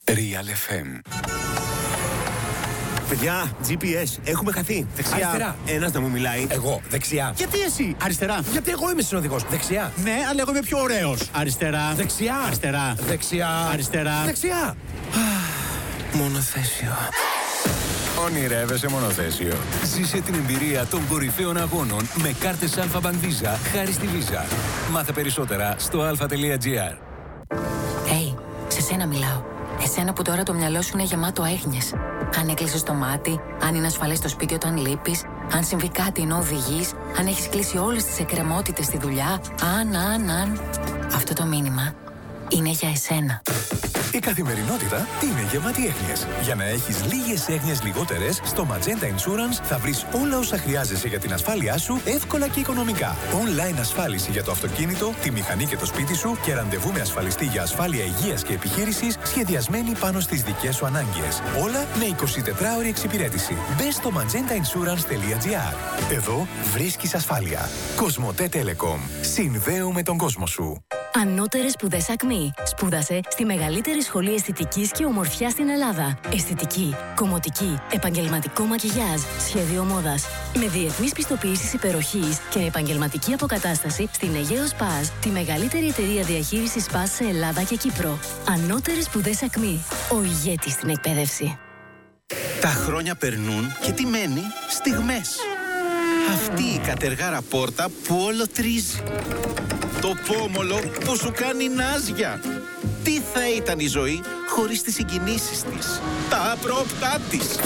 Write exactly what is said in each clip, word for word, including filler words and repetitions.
Real εφ εμ. Παιδιά, τζι πι ες, έχουμε χαθεί. Δεξιά. Αριστερά. Ένας να μου μιλάει. Εγώ, δεξιά. Γιατί εσύ? Αριστερά. Γιατί εγώ είμαι συνοδηγός. Δεξιά. Ναι, αλλά εγώ είμαι πιο ωραίος. Αριστερά. Δεξιά. Αριστερά. Δεξιά. Αριστερά. Δεξιά. Μονοθέσιο. Ονειρεύεσαι μονοθέσιο. Ζήσε την εμπειρία των κορυφαίων αγώνων με κάρτες Alpha Bank Visa χάρη στη Visa. Μάθε περισσότερα στο αλφα τελεία τζι αρ. Hey, σε σένα μιλάω. Εσένα που τώρα το μυαλό σου είναι γεμάτο έγνοιες. Αν έκλεισες το μάτι, αν είναι ασφαλές το σπίτι όταν λείπεις, αν συμβεί κάτι ενώ οδηγείς, αν έχεις κλείσει όλες τις εκκρεμότητες στη δουλειά, αν, αν, αν... Αυτό το μήνυμα είναι για εσένα. Η καθημερινότητα είναι γεμάτη έγνοιες. Για να έχεις λίγες έγνοιες λιγότερες, στο Magenta Insurance θα βρεις όλα όσα χρειάζεσαι για την ασφάλειά σου εύκολα και οικονομικά. Online ασφάλιση για το αυτοκίνητο, τη μηχανή και το σπίτι σου και ραντεβού με ασφαλιστή για ασφάλεια υγείας και επιχείρησης σχεδιασμένη πάνω στις δικές σου ανάγκες. Όλα με εικοσιτετράωρη εξυπηρέτηση. Μπες στο magenta insurance τελεία τζι αρ. Εδώ βρίσκεις ασφάλεια. Κοσμοτέ Telecom. Συνδέουμε τον κόσμο σου. Ανώτερες σπουδές Ακμή. Σπούδασε στη μεγαλύτερη σχολή αισθητικής και ομορφιάς στην Ελλάδα. Αισθητική, κομμωτική, επαγγελματικό μακιγιάζ, σχέδιο μόδας. Με διεθνείς πιστοποιήσεις υπεροχής και επαγγελματική αποκατάσταση στην Αιγαίο Σπάζ, τη μεγαλύτερη εταιρεία διαχείρισης Σπάζ σε Ελλάδα και Κύπρο. Ανώτερες σπουδές Ακμή. Ο ηγέτης στην εκπαίδευση. Τα χρόνια περνούν και τι μένει? Στιγμές. Αυτή η κατεργάρα πόρτα που όλο τρίζει. Το πόμολο που σου κάνει νάζια. Τι θα ήταν η ζωή χωρίς τις συγκινήσεις της, τα απρόπτά της.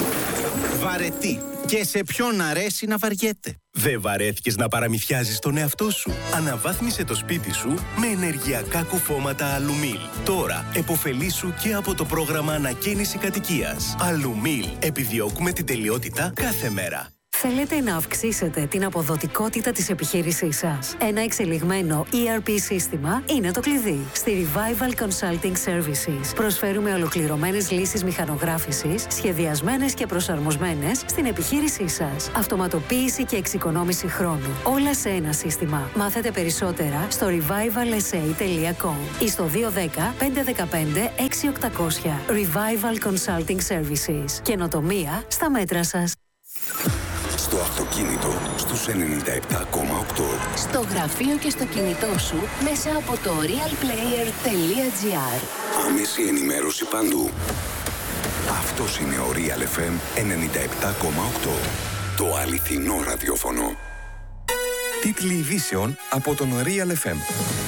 Βαρετή. Και σε ποιον αρέσει να βαριέται. Δεν βαρέθηκες να παραμυθιάζεις τον εαυτό σου? Αναβάθμισε το σπίτι σου με ενεργειακά κουφώματα Αλουμίλ. Τώρα επωφελήσου και από το πρόγραμμα ανακαίνιση κατοικίας. Αλουμίλ. Επιδιώκουμε την τελειότητα κάθε μέρα. Θέλετε να αυξήσετε την αποδοτικότητα της επιχείρησής σας? Ένα εξελιγμένο ι αρ πι σύστημα είναι το κλειδί. Στη Revival Consulting Services προσφέρουμε ολοκληρωμένες λύσεις μηχανογράφησης, σχεδιασμένες και προσαρμοσμένες στην επιχείρησή σας. Αυτοματοποίηση και εξοικονόμηση χρόνου. Όλα σε ένα σύστημα. Μάθετε περισσότερα στο revival s a τελεία com ή στο δύο ένα μηδέν πέντε ένα πέντε έξι οκτακόσια. Revival Consulting Services. Καινοτομία στα μέτρα σας. Στο αυτοκίνητο στους ενενήντα επτά κόμμα οκτώ. Στο γραφείο και στο κινητό σου μέσα από το real player τελεία τζι αρ. Άμεση ενημέρωση παντού. Αυτός είναι ο Real εφ εμ ενενήντα επτά κόμμα οκτώ. Το αληθινό ραδιόφωνο. Τίτλοι ειδήσεων από τον Real εφ εμ.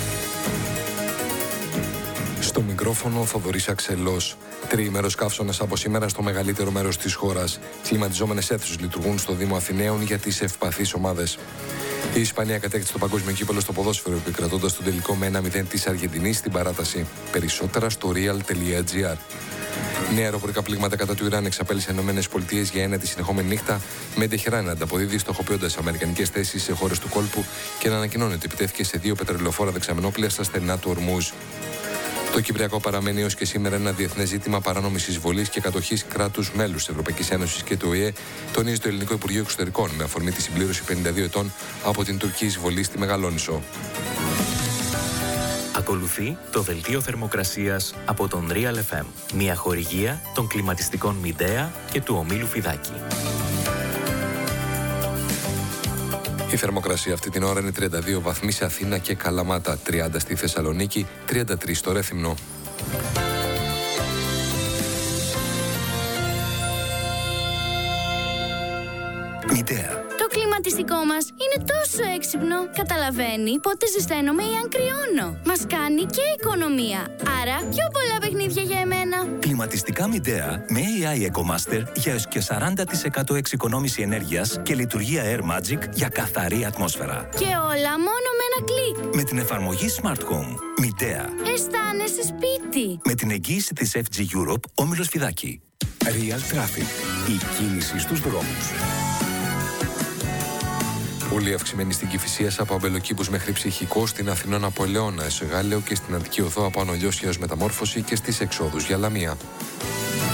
Στο μικρόφωνο ο Θοδωρής Αξελός. Τριήμερος καύσωνας από σήμερα στο μεγαλύτερο μέρος της χώρας. Κλιματιζόμενες αίθουσες λειτουργούν στο Δήμο Αθηναίων για τις ευπαθείς ομάδες. Η Ισπανία κατέκτησε το παγκόσμιο κύπελλο στο ποδόσφαιρο, επικρατώντας τον τελικό με ένα μηδέν της Αργεντινής στην παράταση. Περισσότερα στο real τελεία τζι αρ. Νέα αεροπορικά πλήγματα κατά του Ιράν εξαπέλυσαν οι ΗΠΑ για ένατη συνεχόμενη νύχτα, με Τεχεράν να ανταποδίδει στοχοποιώντας αμερικανικές θέσεις σε χώρες του κόλπου και να ανακοινώνεται ότι επιτέθηκε σε δύο πετρελαιοφόρα δεξαμενόπλια στα στενά του Ορμούζ. Το Κυπριακό παραμένει έως και σήμερα ένα διεθνές ζήτημα παράνομης εισβολής και κατοχής κράτους μέλους της Ευρωπαϊκής Ένωσης και του Ο Ε Ε, τονίζει το Ελληνικό Υπουργείο Εξωτερικών με αφορμή τη συμπλήρωση πενήντα δύο ετών από την τουρκική εισβολή στη Μεγαλόνισσο. Ακολουθεί το δελτίο θερμοκρασίας από τον Real εφ εμ, μια χορηγία των κλιματιστικών Midea και του ομίλου Φιδάκη. Η θερμοκρασία αυτή την ώρα είναι τριάντα δύο βαθμοί σε Αθήνα και Καλαμάτα, τριάντα στη Θεσσαλονίκη, τριάντα τρία στο Ρέθυμνο. Midea. Το κλιματιστικό μας είναι τόσο έξυπνο. Καταλαβαίνει πότε ζεσταίνομαι ή αν κρυώνω. Μας κάνει και οικονομία. Άρα πιο πολλά παιχνίδια για εμένα. Κλιματιστικά Midea με έι άι EcoMaster για έως και σαράντα τοις εκατό εξοικονόμηση ενέργειας και λειτουργία Air Magic για καθαρή ατμόσφαιρα. Και όλα μόνο με ένα κλικ. Με την εφαρμογή Smart Home. Midea. Αισθάνεσαι σπίτι. Με την εγγύηση της εφ τζι Europe, όμιλος Φιδάκη. Real Traffic. Η κίνηση στους δρόμους. Πολύ αυξημένη στην Κηφισίας από Αμπελοκήπους μέχρι Ψυχικό, στην Αθηνών από Ελαιώνα, Εσγάλεο και στην Αττική Οδό από Ανολιώσια έως Μεταμόρφωση και στις εξόδους για Λαμία.